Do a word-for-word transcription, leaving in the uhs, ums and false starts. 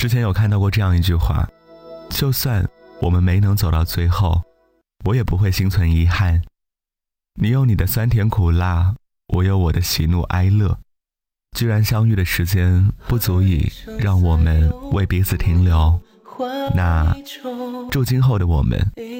之前有看到过这样一句话，就算我们没能走到最后，我也不会心存遗憾。你有你的酸甜苦辣，我有我的喜怒哀乐，居然相遇的时间不足以让我们为彼此停留，那祝今后的我们